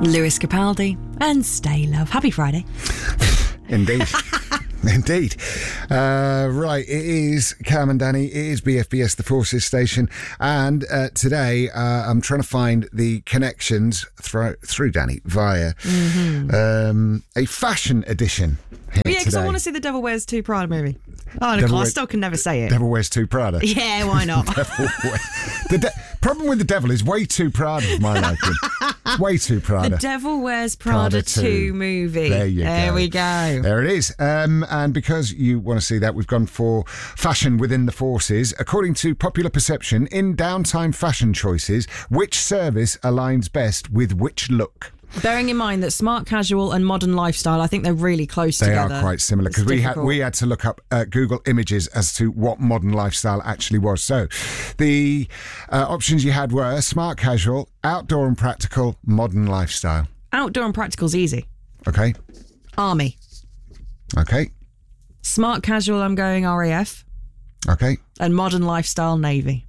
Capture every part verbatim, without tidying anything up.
Lewis Capaldi and Stay Love. Happy Friday. Indeed. Indeed. Uh, right, it is Cam and Danny. It is B F B S, the Forces Station. And uh, today uh, I'm trying to find the connections through, through Danny via mm-hmm. um, a fashion edition. Here yeah, because I today. want to see the Devil Wears two Prada movie. Oh, Devil Nicole, I Wears- still can never say it. Devil Wears two Prada. Yeah, why not? Devil Wears- the de- problem with the devil is way too Prada for my liking. It's way too Prada. The Devil Wears Prada, Prada two. two movie. There you there go. we go. There it is. Um, and because you want to see that, we've gone for fashion within the forces. According to popular perception, in downtime fashion choices, which service aligns best with which look? Bearing in mind that smart casual and modern lifestyle, I think they're really close They together. are quite similar because we had we had to look up uh, Google Images as to what modern lifestyle actually was. So the uh, options you had were smart casual, outdoor and practical, modern lifestyle. Outdoor and practical's easy. Okay. Army. Okay. Smart casual, I'm going R A F. Okay. And modern lifestyle, Navy.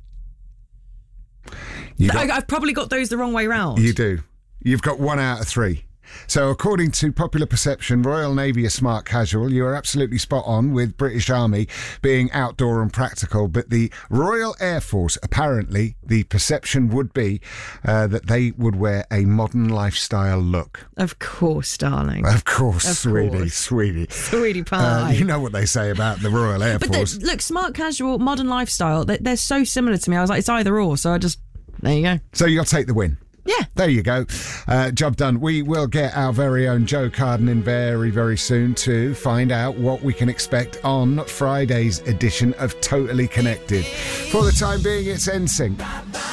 You got, I, I've probably got those the wrong way round. you do. You've got one out of three. So according to popular perception, Royal Navy is smart casual. You are absolutely spot on with British Army being outdoor and practical. But the Royal Air Force, apparently, the perception would be uh, that they would wear a modern lifestyle look. Of course, darling. Of course, Of sweetie, course. sweetie. Sweetie Uh, pie. you know what they say about the Royal Air but Force. the, look, smart casual, modern lifestyle, they, they're so similar to me. I was like, it's either or. So I just, there you go. So you'll take the win. Yeah. There you go. Uh, job done. We will get our very own Joe Carden in very, very soon to find out what we can expect on Friday's edition of Totally Connected. For the time being, it's N Sync.